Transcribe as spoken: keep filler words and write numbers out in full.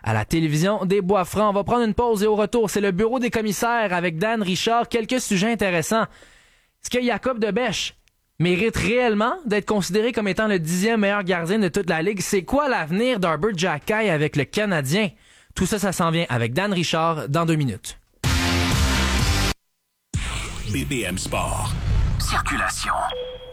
à la télévision des Bois-Francs. On va prendre une pause et au retour, c'est le bureau des commissaires avec Dan Richard. Quelques sujets intéressants. Est-ce que Jacob Debèche mérite réellement d'être considéré comme étant le dixième meilleur gardien de toute la Ligue? C'est quoi l'avenir d'Arbor Xhekaj avec le Canadien? Tout ça, ça s'en vient avec Dan Richard dans deux minutes. B B M Sport. Circulation.